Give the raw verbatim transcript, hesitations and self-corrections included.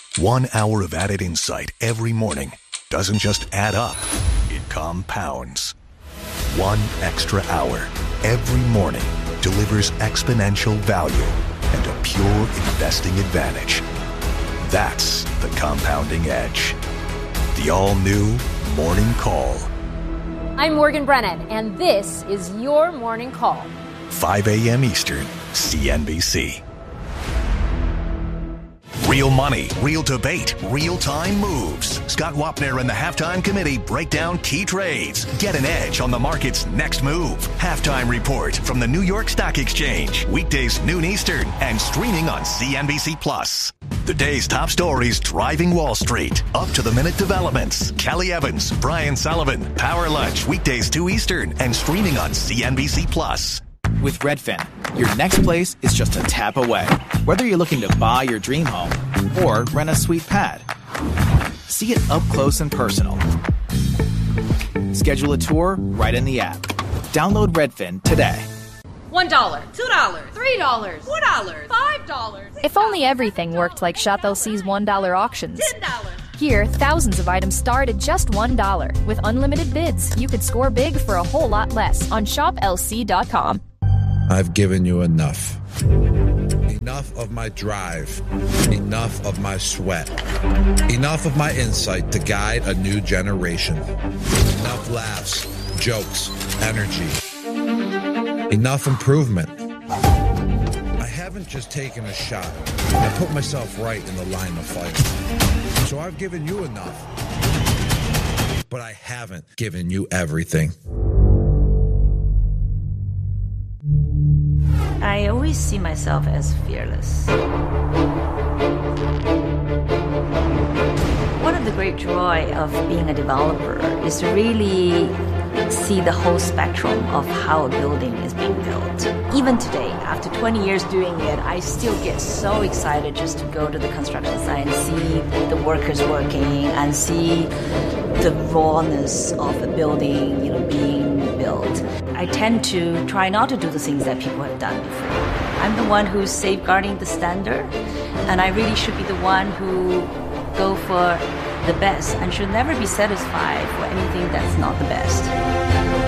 One hour of added insight every morning doesn't just add up, it compounds. One extra hour every morning delivers exponential value and a pure investing advantage. That's the compounding edge. The all-new Morning Call. I'm Morgan Brennan, and this is your Morning Call. five a.m. Eastern, C N B C. Real money, real debate, real-time moves. Scott Wapner and the Halftime Committee break down key trades. Get an edge on the market's next move. Halftime Report from the New York Stock Exchange. Weekdays noon Eastern and streaming on C N B C Plus. The day's top stories driving Wall Street. Up-to-the-minute developments. Kelly Evans, Brian Sullivan. Power Lunch. Weekdays two Eastern and streaming on C N B C Plus. With Redfin, your next place is just a tap away. Whether you're looking to buy your dream home or rent a sweet pad, see it up close and personal. Schedule a tour right in the app. Download Redfin today. One dollar, two dollars, three dollars, four dollars, five dollars. If only everything worked like Shop L C's one dollar auctions. Ten dollars. Here, thousands of items start at just one dollar. With unlimited bids, you could score big for a whole lot less on shop L C dot com. I've given you enough. Enough of my drive. Enough of my sweat. Enough of my insight to guide a new generation. Enough laughs, jokes, energy. Enough improvement. I haven't just taken a shot. I put myself right in the line of fire. So I've given you enough. But I haven't given you everything. I always see myself as fearless. One of the great joy of being a developer is to really see the whole spectrum of how a building is being built. Even today, after twenty years doing it, I still get so excited just to go to the construction site and see the workers working and see the rawness of a building, you know, being built. I tend to try not to do the things that people have done before. I'm the one who's safeguarding the standard, and I really should be the one who go for the best and should never be satisfied for anything that's not the best.